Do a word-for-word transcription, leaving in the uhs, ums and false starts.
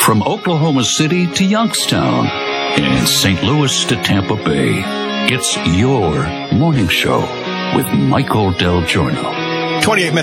From Oklahoma City to Youngstown and Saint Louis to Tampa Bay, it's your morning show with Michael Del Giorno. twenty-eight minutes.